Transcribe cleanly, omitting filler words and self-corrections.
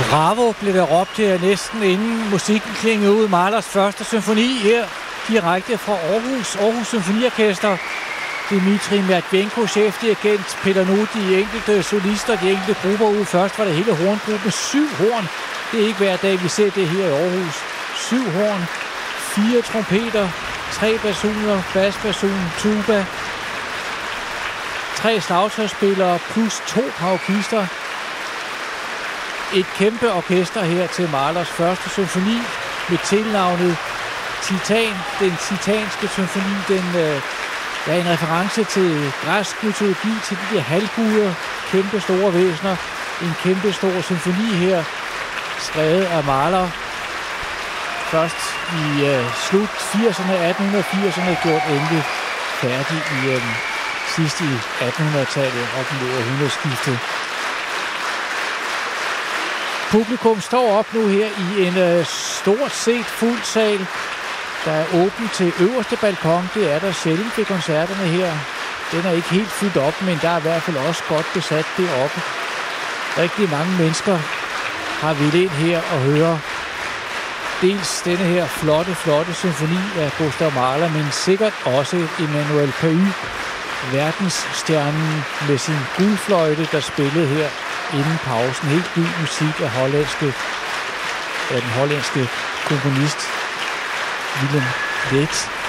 Bravo, blev der råbt her næsten inden musikken klingede ud. Mahlers første symfoni her, direkte fra Aarhus Symfoniorkester. Dmitri Matvenko, chefdirigent, Peter Nu, de enkelte solister, de enkelte grupper ude. Først var det hele horngruppen, 7 horn. Det er ikke hver dag, vi ser det her i Aarhus. 7 horn, 4 trompeter, 3 basuner, basbasun, tuba, 3 slagtøjsspillere plus 2 paukister. Et kæmpe orkester her til Mahlers første symfoni med tilnavnet Titan, den titanske symfoni, den er en reference til græsk mytologi, til de der halvguder, kæmpe store væsener. En kæmpe stor symfoni her, skrevet af Mahler. Først i slut 80'erne, 1880'erne, gjort endelig færdig i sidst i 1800-tallet, op mod århundredeskiftet. Publikum står op nu her i en stort set fuld sal, der er åben til øverste balkon. Det er der sjældent ved koncerterne her. Den er ikke helt fyldt op, men der er i hvert fald også godt besat deroppe. Rigtig mange mennesker har villet ind her og høre dels denne her flotte symfoni af Gustav Mahler, men sikkert også Emmanuel Pahud, verdensstjernen med sin guldfløjte, der spillede her inden pausen. Helt ny musik af den hollandske komponist Willem Let.